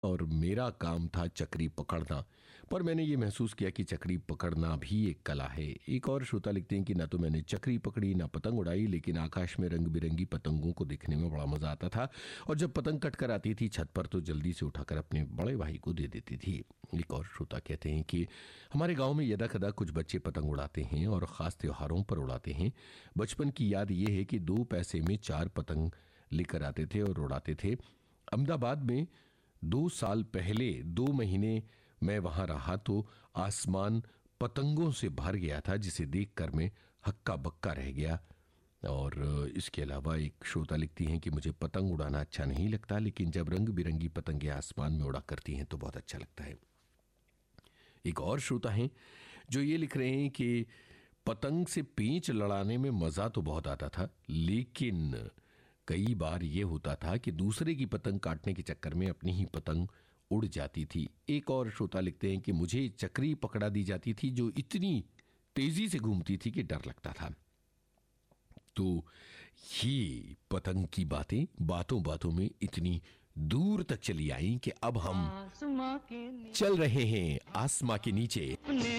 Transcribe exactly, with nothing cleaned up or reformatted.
और मेरा काम था चक्री पकड़ना। पर मैंने ये महसूस किया कि चक्री पकड़ना भी एक कला है। एक और श्रोता लिखते हैं कि ना तो मैंने चक्री पकड़ी ना पतंग उड़ाई, लेकिन आकाश में रंग बिरंगी पतंगों को देखने में बड़ा मजा आता था। और जब पतंग कट कर आती थी छत पर तो जल्दी से उठाकर अपने बड़े भाई को दे देती थी। एक और श्रोता कहते हैं कि हमारे गांव में यदा कदा कुछ बच्चे पतंग उड़ाते हैं और ख़ास त्योहारों पर उड़ाते हैं। बचपन की याद ये है कि दो पैसे में चार पतंग लेकर आते थे और उड़ाते थे। अहमदाबाद में दो साल पहले दो महीने मैं वहां रहा तो आसमान पतंगों से भर गया था, जिसे देखकर मैं हक्का बक्का रह गया। और इसके अलावा एक श्रोता लिखती हैं कि मुझे पतंग उड़ाना अच्छा नहीं लगता, लेकिन जब रंग बिरंगी पतंगे आसमान में उड़ा करती हैं तो बहुत अच्छा लगता है। एक और श्रोता हैं जो ये लिख रहे हैं कि पतंग से पेंच लड़ाने में मज़ा तो बहुत आता था, लेकिन कई बार ये होता था कि दूसरे की पतंग काटने के चक्कर में अपनी ही पतंग उड़ जाती थी। एक और श्रोता लिखते हैं कि मुझे चक्री पकड़ा दी जाती थी जो इतनी तेजी से घूमती थी कि डर लगता था। तो ये पतंग की बातें बातों बातों में इतनी दूर तक चली आई कि अब हम चल रहे हैं आसमां के नीचे।